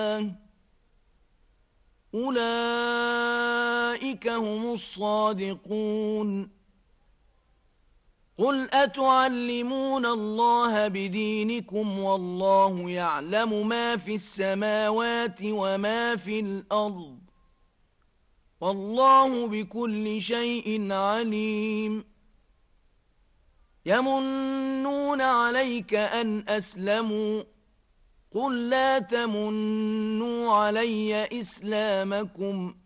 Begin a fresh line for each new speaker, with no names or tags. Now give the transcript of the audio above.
أولئك هم الصادقون. قل أتعلمون الله بدينكم والله يعلم ما في السماوات وما في الأرض والله بكل شيء عليم. يمنون عليك أن أسلموا قل لا تمنوا علي إسلامكم